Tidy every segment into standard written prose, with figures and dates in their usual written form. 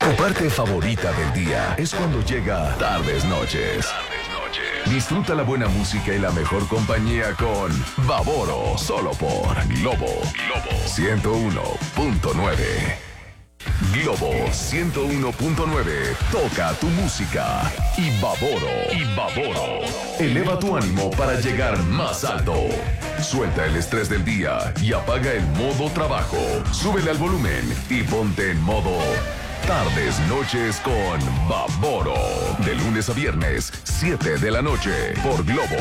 Tu parte favorita del día es cuando llega Tardes Noches. Disfruta la buena música y la mejor compañía con Baboro, solo por Globo 101.9. Globo 101.9 toca tu música y Baboro eleva tu ánimo para llegar más alto. Suelta el estrés del día y apaga el modo trabajo. Súbele al volumen y ponte en modo Tardes Noches con Baboro. De lunes a viernes, 7 de la noche, por Globo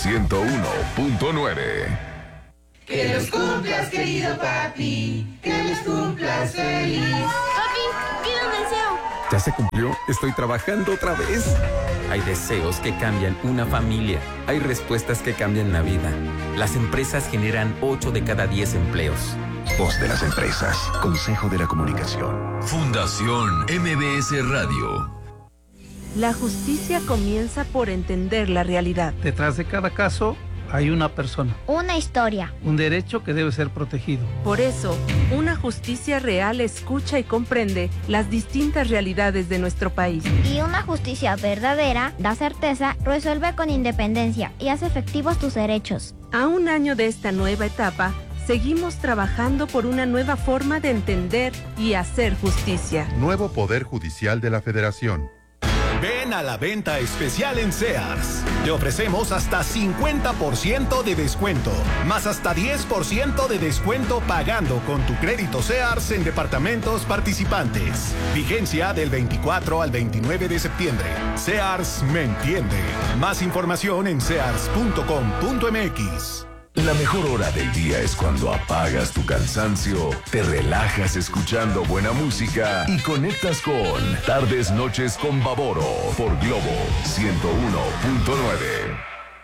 101.9. Que los cumplas, querido papi, que los cumplas feliz. Papi, quiero un deseo. ¿Ya se cumplió? Estoy trabajando otra vez. Hay deseos que cambian una familia. Hay respuestas que cambian la vida. Las empresas generan 8 de cada 10 empleos. Voz de las empresas. Consejo de la Comunicación. Fundación MBS Radio. La justicia comienza por entender la realidad. Detrás de cada caso hay una persona. Una historia. Un derecho que debe ser protegido. Por eso, una justicia real escucha y comprende las distintas realidades de nuestro país. Y una justicia verdadera da certeza, resuelve con independencia y hace efectivos tus derechos. A un año de esta nueva etapa, seguimos trabajando por una nueva forma de entender y hacer justicia. Nuevo Poder Judicial de la Federación. Ven a la venta especial en Sears. Te ofrecemos hasta 50% de descuento, más hasta 10% de descuento pagando con tu crédito Sears en departamentos participantes. Vigencia del 24 al 29 de septiembre. Sears me entiende. Más información en sears.com.mx. La mejor hora del día es cuando apagas tu cansancio, te relajas escuchando buena música y conectas con Tardes Noches con Baboro por Globo 101.9.